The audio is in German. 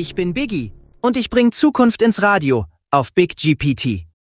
Ich bin Biggie und ich bring Zukunft ins Radio auf Big GPT.